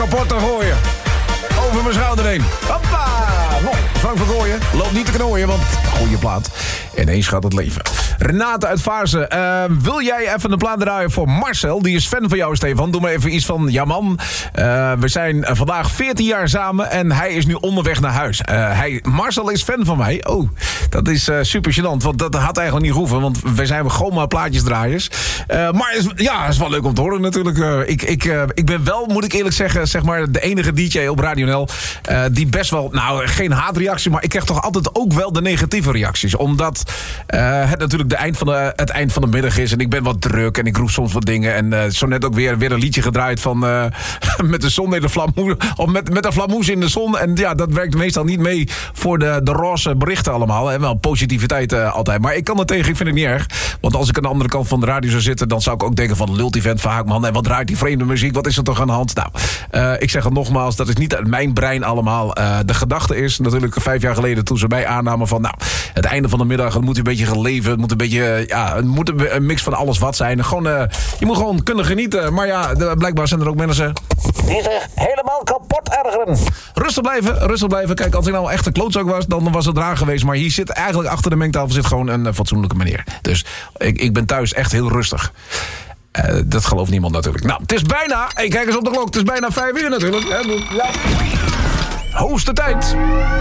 kapot te gooien. Over mijn schouder heen. Hoppa! Mooi. Frank van Gooien. Loopt niet te knooien, want goede plaat. Ineens gaat het leven. Renate uit Vaarsen. Wil jij even een plaat draaien voor Marcel? Die is fan van jou, Stefan. Doe maar even iets van... Ja, man. We zijn vandaag 14 jaar samen en hij is nu onderweg naar huis. Marcel is fan van mij. Oh, dat is super gênant. Want dat had eigenlijk niet hoeven. Want wij zijn gewoon maar plaatjesdraaiers. Maar het is wel leuk om te horen natuurlijk. Ik ben wel, moet ik eerlijk zeggen... zeg maar de enige DJ op Radio NL... die best wel... Nou, geen haatreactie... maar ik krijg toch altijd ook wel de negatieve reacties. Omdat het natuurlijk het eind van de middag is... en ik ben wat druk en ik roep soms wat dingen... en zo net ook weer een liedje gedraaid van... met de zon in de flamoes... of met een flamoes in de zon. En ja, dat werkt meestal niet mee... voor de roze berichten allemaal. En wel positiviteit altijd. Maar ik kan er tegen, ik vind het niet erg. Want als ik aan de andere kant van de radio zou zitten... dan zou ik ook denken van... lult die vent vaak, man. En wat draait die vreemde muziek? Wat is er toch aan de hand? Nou, ik zeg het nogmaals... dat is niet uit mijn brein allemaal. De gedachte is natuurlijk 5 jaar geleden... toen ze mij aannamen van... nou, het einde van de middag... het moet een beetje geleven. Het moet een beetje... ja, het moet een mix van alles wat zijn. Gewoon, je moet gewoon kunnen genieten. Maar ja, blijkbaar zijn er ook mensen... die zich helemaal kapot ergeren. Rustig blijven. Kijk, als ik nou echt een klootzak was... dan was het raar geweest. Maar hier zit eigenlijk achter de mengtafel... zit gewoon een fatsoenlijke meneer. Dus ik ben thuis echt heel rustig. Dat gelooft niemand natuurlijk. Nou, het is bijna... Hey, kijk eens op de klok. Het is bijna 5 uur natuurlijk. Ja. Hoogste tijd.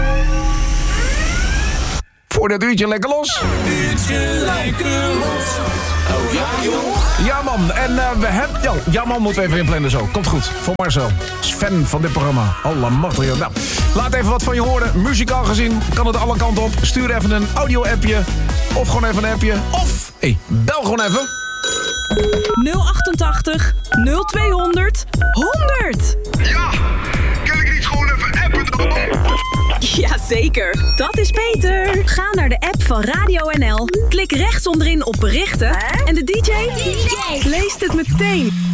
Voor dat uurtje lekker los. Uurtje lekker los. Oh ja, joh. Ja, man. En we hebben... Ja, man, moeten we even inplannen zo. Komt goed. Voor Marcel. Is fan van dit programma. Allemachtig. Nou, laat even wat van je horen. Muzikaal gezien kan het alle kanten op. Stuur even een audio-appje. Of gewoon even een appje. Of, bel gewoon even. 088 0200 100. Ja, kan ik niet gewoon even appen dan? Jazeker, dat is beter. Ga naar de app van Radio NL, klik rechts onderin op berichten en de DJ leest het meteen.